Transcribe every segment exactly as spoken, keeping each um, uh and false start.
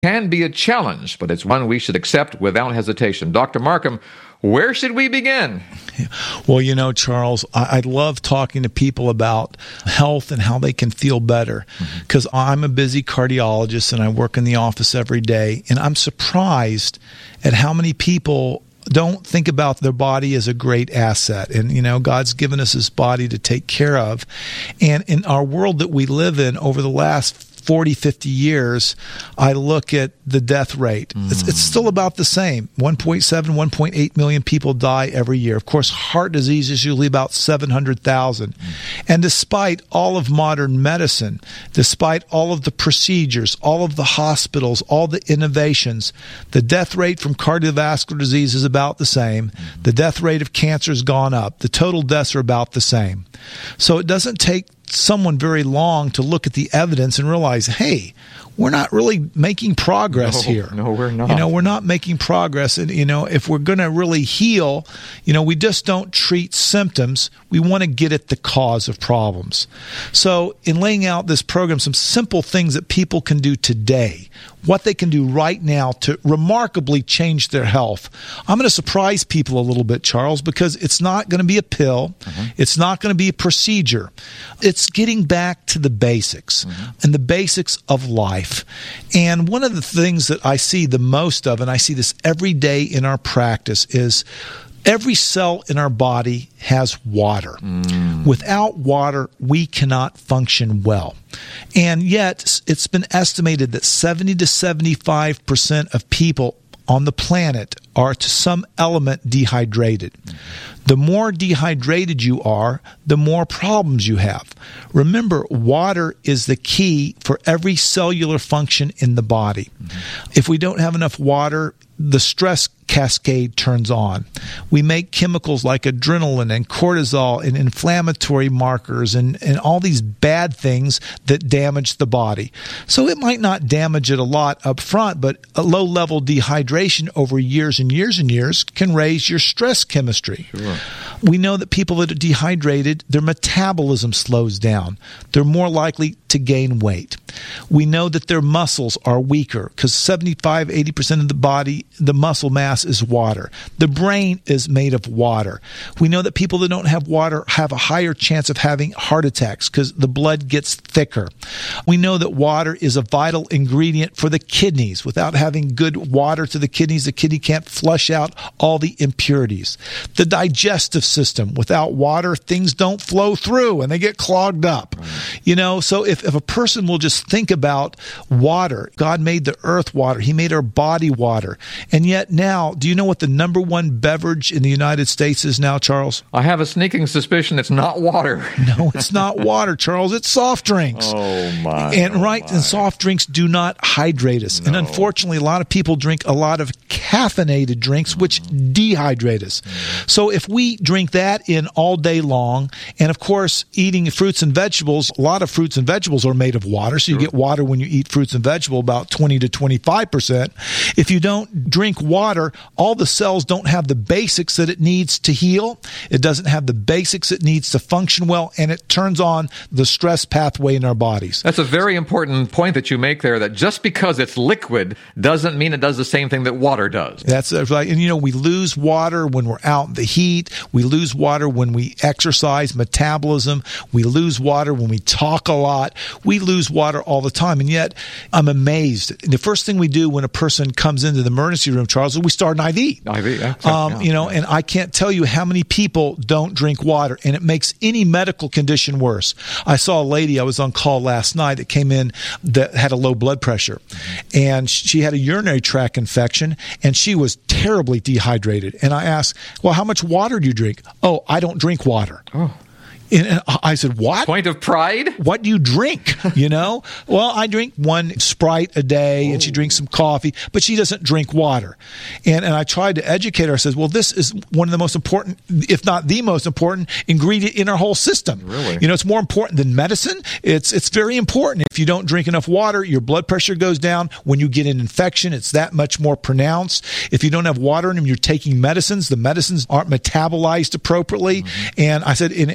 can be a challenge, but it's one we should accept without hesitation. Doctor Markham, where should we begin? Well, you know, Charles, I, I love talking to people about health and how they can feel better, because mm-hmm. I'm a busy cardiologist and I work in the office every day, and I'm surprised at how many people don't think about their body as a great asset. And, you know, God's given us this body to take care of. And in our world that we live in over the last forty, fifty years, I look at the death rate. Mm. It's, it's still about the same. one point seven, one point eight million people die every year. Of course, heart disease is usually about seven hundred thousand. Mm. And despite all of modern medicine, despite all of the procedures, all of the hospitals, all the innovations, the death rate from cardiovascular disease is about the same. Mm. The death rate of cancer has gone up. The total deaths are about the same. So it doesn't take someone very long to look at the evidence and realize, hey, we're not really making progress no, here. No, we're not. You know, we're not making progress. And, you know, if we're going to really heal, you know, we just don't treat symptoms. We want to get at the cause of problems. So in laying out this program, some simple things that people can do today, what they can do right now to remarkably change their health. I'm going to surprise people a little bit, Charles, because it's not going to be a pill. Mm-hmm. It's not going to be a procedure. It's getting back to the basics mm-hmm. and the basics of life. And one of the things that I see the most of, and I see this every day in our practice, is every cell in our body has water. Mm. Without water, we cannot function well. And yet, it's been estimated that seventy to seventy-five percent of people on the planet are to some element dehydrated. Mm. The more dehydrated you are, the more problems you have. Remember, water is the key for every cellular function in the body. Mm-hmm. If we don't have enough water, the stress cascade turns on. We make chemicals like adrenaline and cortisol and inflammatory markers and, and all these bad things that damage the body. So it might not damage it a lot up front, but a low-level dehydration over years and years and years can raise your stress chemistry. Sure. We know that people that are dehydrated, their metabolism slows down. They're more likely to gain weight. We know that their muscles are weaker because seventy-five, eighty percent of the body, the muscle mass is water. The brain is made of water. We know that people that don't have water have a higher chance of having heart attacks because the blood gets thicker. We know that water is a vital ingredient for the kidneys. Without having good water to the kidneys, the kidney can't flush out all the impurities. The digestive system, without water, things don't flow through and they get clogged up. Right. You know, so if, if a person will just think about water, God made the earth water. He made our body water. And yet now, do you know what the number one beverage in the United States is now, Charles? I have a sneaking suspicion it's not water. No, it's not water, Charles. It's soft drinks. Oh, my. And oh right, my. and soft drinks do not hydrate us. No. And unfortunately, a lot of people drink a lot of caffeinated drinks, which mm. dehydrate us. Mm. So if we drink that in all day long, and of course, eating fruits and vegetables, a lot of fruits and vegetables are made of water, so you sure. get water when you eat fruits and vegetables, about twenty to twenty-five percent. If you don't drink water, all the cells don't have the basics that it needs to heal. It doesn't have the basics it needs to function well, and it turns on the stress pathway in our bodies. That's a very important point that you make there, that just because it's liquid doesn't mean it does the same thing that water does. That's right. And, you know, we lose water when we're out in the heat. We lose water when we exercise, metabolism. We lose water when we talk a lot. We lose water all the time. And yet, I'm amazed. The first thing we do when a person comes into the emergency room, Charles, is we start an I V. I V, yeah. Um, yeah. You know, and I can't tell you how many people don't drink water, and it makes any medical condition worse. I saw a lady, I was on call last night, that came in that had a low blood pressure, and she had a urinary tract infection, and she was terribly dehydrated. And I asked, well, how much water do you drink? Oh, I don't drink water. Oh. And I said, what? Point of pride? What do you drink? You know? Well, I drink one Sprite a day, oh. and she drinks some coffee, but she doesn't drink water. And and I tried to educate her. I said, well, this is one of the most important, if not the most important, ingredient in our whole system. Really? You know, it's more important than medicine. It's it's very important. If you don't drink enough water, your blood pressure goes down. When you get an infection, it's that much more pronounced. If you don't have water in them, you're taking medicines. The medicines aren't metabolized appropriately. Mm-hmm. And I said, and, and the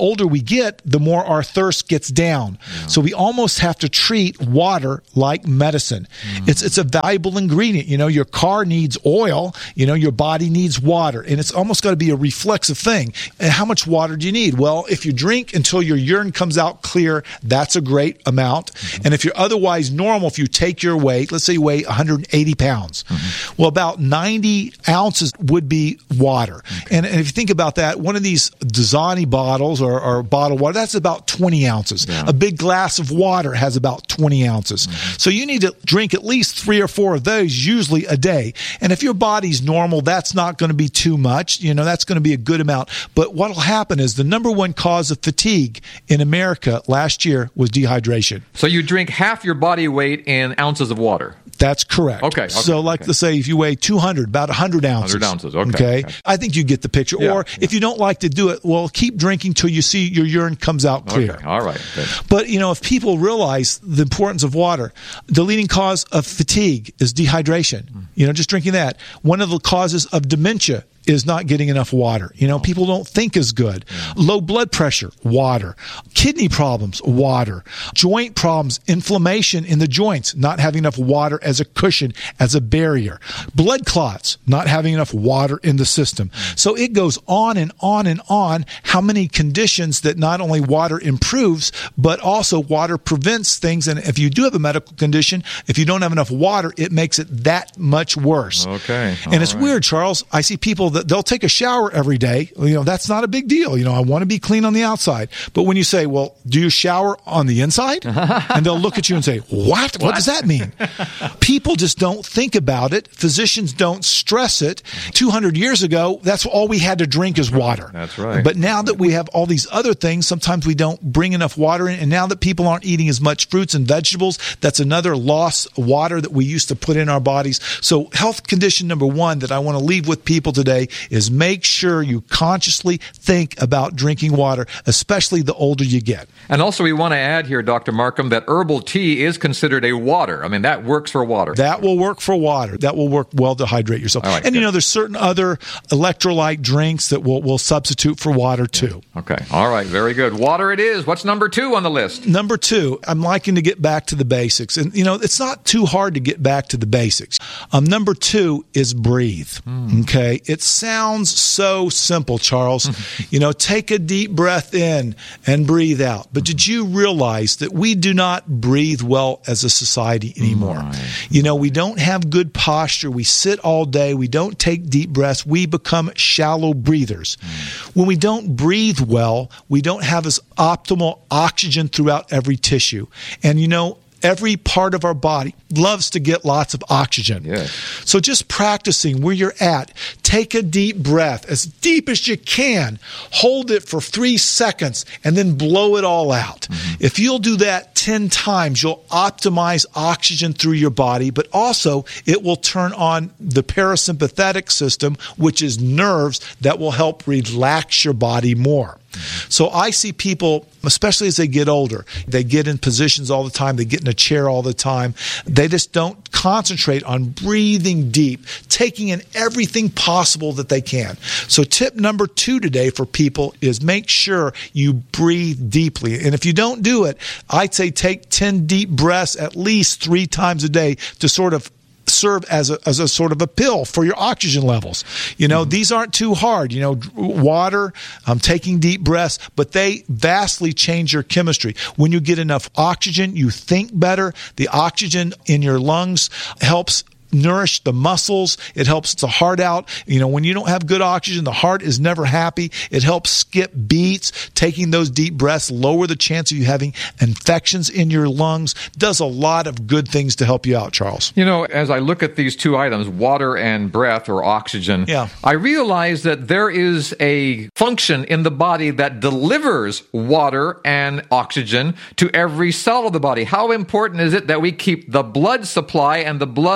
older we get, the more our thirst gets down. Yeah. So we almost have to treat water like medicine. Mm. It's it's a valuable ingredient. You know, your car needs oil. You know, your body needs water. And it's almost got to be a reflexive thing. And how much water do you need? Well, if you drink until your urine comes out clear, that's a great amount. Mm-hmm. And if you're otherwise normal, if you take your weight, let's say you weigh one hundred eighty pounds, mm-hmm. well, about ninety ounces would be water. Okay. And, and if you think about that, one of these Dasani bottles or, or bottled water, that's about twenty ounces. Yeah. A big glass of water has about twenty ounces. Mm-hmm. So you need to drink at least three or four of those usually a day. And if your body's normal, that's not going to be too much. You know, that's going to be a good amount. But what will happen is the number one cause of fatigue in America last year was dehydration. So you drink half your body weight in ounces of water. That's correct. Okay. okay so, like, okay. let's say if you weigh two hundred, about one hundred ounces. one hundred ounces, okay. Okay. okay. I think you get the picture. Yeah, or yeah. if you don't like to do it, well, keep drinking till you see your urine comes out clear. Okay. All right. Good. But, you know, if people realize the importance of water, the leading cause of fatigue is dehydration. Mm. You know, just drinking that. One of the causes of dementia is not getting enough water. You know, people don't think as good. Yeah. Low blood pressure, water. Kidney problems, water. Joint problems, inflammation in the joints, not having enough water as a cushion, as a barrier. Blood clots, not having enough water in the system. So it goes on and on and on how many conditions that not only water improves, but also water prevents things. And if you do have a medical condition, if you don't have enough water, it makes it that much worse. Okay. All and it's right. weird, Charles. I see people that they'll take a shower every day. You know, that's not a big deal. You know, I want to be clean on the outside. But when you say, well, do you shower on the inside? And they'll look at you and say, what? What, what does that mean? People just don't think about it. Physicians don't stress it. two hundred years ago, that's all we had to drink is water. That's right. But now that we have all these other things, sometimes we don't bring enough water in. And now that people aren't eating as much fruits and vegetables, that's another lost water that we used to put in our bodies. So health condition number one that I want to leave with people today is make sure you consciously think about drinking water, especially the older you get. And also we want to add here, Doctor Markham, that herbal tea is considered a water. I mean, that works for water. That will work for water. That will work well to hydrate yourself. Right, and, good. you know, there's certain other electrolyte drinks that will, will substitute for water, too. Yeah. Okay. All right. Very good. Water it is. What's number two on the list? Number two, I'm liking to get back to the basics. And, you know, it's not too hard to get back to the basics. Um, number two is breathe. Mm. Okay? It sounds so simple, Charles. You know, take a deep breath in and breathe out. But did you realize that we do not breathe well as a society anymore? Right. You know, we don't have good posture. We sit all day. We don't take deep breaths. We become shallow breathers. Mm. When we don't breathe well, we don't have as optimal oxygen throughout every tissue. And, you know, every part of our body loves to get lots of oxygen. Yes. So just practicing where you're at, take a deep breath, as deep as you can, hold it for three seconds, and then blow it all out. Mm-hmm. If you'll do that ten times, you'll optimize oxygen through your body, but also it will turn on the parasympathetic system, which is nerves that will help relax your body more. So I see people, especially as they get older, they get in positions all the time, they get in a chair all the time. They just don't concentrate on breathing deep, taking in everything possible that they can. So tip number two today for people is make sure you breathe deeply. And if you don't do it, I'd say take ten deep breaths at least three times a day to sort of serve as a, as a sort of a pill for your oxygen levels. You know, mm-hmm. these aren't too hard. You know, water, um, taking deep breaths, but they vastly change your chemistry. When you get enough oxygen, you think better. The oxygen in your lungs helps nourish the muscles. It helps the heart out. You know, when you don't have good oxygen, the heart is never happy. It helps skip beats. Taking those deep breaths lower the chance of you having infections in your lungs. Does a lot of good things to help you out, Charles. You know, as I look at these two items, water and breath or oxygen, yeah. I realize that there is a function in the body that delivers water and oxygen to every cell of the body. How important is it that we keep the blood supply and the blood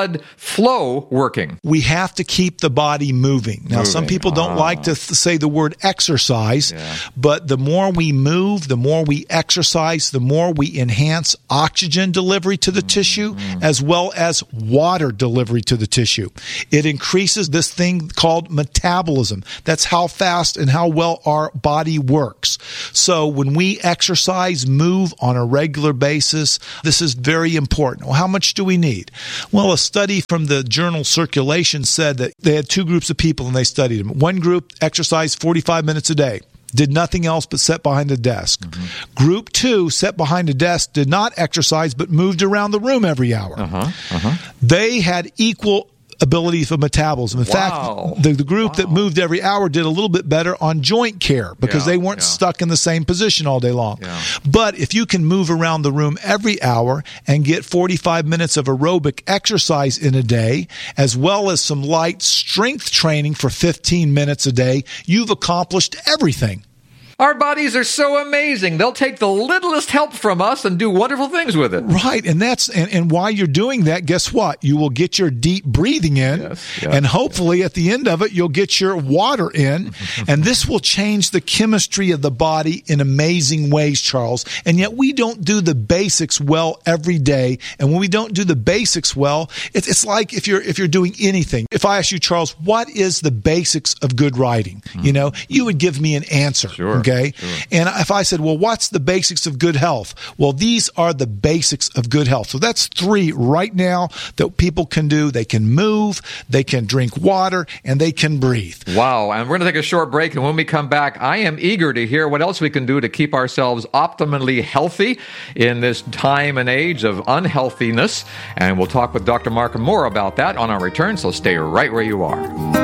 flow working? We have to keep the body moving. Now, Moving. some people don't Ah. like to th- say the word exercise, Yeah. but the more we move, the more we exercise, the more we enhance oxygen delivery to the Mm-hmm. tissue, as well as water delivery to the tissue. It increases this thing called metabolism. That's how fast and how well our body works. So when we exercise, move on a regular basis, this is very important. Well, how much do we need? Well, a study from the journal Circulation said that they had two groups of people and they studied them. One group exercised forty-five minutes a day, did nothing else but sat behind a desk. Mm-hmm. Group two sat behind a desk, did not exercise, but moved around the room every hour. Uh-huh. Uh-huh. They had equal ability for metabolism. In Wow. fact, the, the group Wow. that moved every hour did a little bit better on joint care because Yeah, they weren't yeah. stuck in the same position all day long. Yeah. But if you can move around the room every hour and get forty-five minutes of aerobic exercise in a day, as well as some light strength training for fifteen minutes a day, you've accomplished everything. Our bodies are so amazing. They'll take the littlest help from us and do wonderful things with it. Right, and that's and, and while you're doing that, guess what? You will get your deep breathing in, Yes, yes. and hopefully at the end of it, you'll get your water in, and this will change the chemistry of the body in amazing ways, Charles. And yet we don't do the basics well every day, and when we don't do the basics well, it's it's like if you're if you're doing anything. If I ask you, Charles, what is the basics of good writing? You know, you would give me an answer. Sure. Okay. Sure. And if I said, well, what's the basics of good health? Well, these are the basics of good health. So that's three right now that people can do. They can move, they can drink water, and they can breathe. Wow. And we're going to take a short break. And when we come back, I am eager to hear what else we can do to keep ourselves optimally healthy in this time and age of unhealthiness. And we'll talk with Doctor Markham more about that on our return. So stay right where you are.